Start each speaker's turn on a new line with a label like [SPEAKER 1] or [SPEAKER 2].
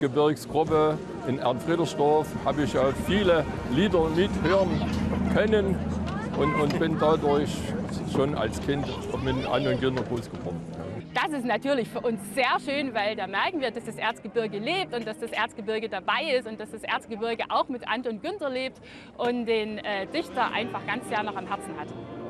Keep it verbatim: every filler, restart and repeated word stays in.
[SPEAKER 1] Gebirgsgruppe in Ernfriedersdorf habe ich ja viele Lieder mithören können und, und bin dadurch schon als Kind mit anderen Kindern groß geworden.
[SPEAKER 2] Das ist natürlich für uns sehr schön, weil da merken wir, dass das Erzgebirge lebt und dass das Erzgebirge dabei ist und dass das Erzgebirge auch mit Anton Günther lebt und den äh, Dichter einfach ganz sehr noch am Herzen hat.